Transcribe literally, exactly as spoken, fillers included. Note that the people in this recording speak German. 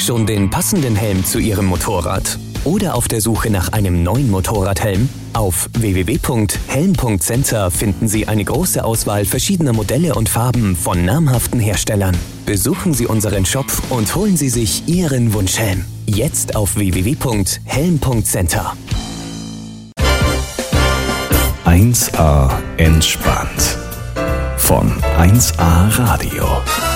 Schon den passenden Helm zu Ihrem Motorrad? Oder auf der Suche nach einem neuen Motorradhelm? Auf w w w punkt helm punkt center finden Sie eine große Auswahl verschiedener Modelle und Farben von namhaften Herstellern. Besuchen Sie unseren Shop und holen Sie sich Ihren Wunschhelm. Jetzt auf w w w punkt helm punkt center. eins A entspannt. Von eins A Radio.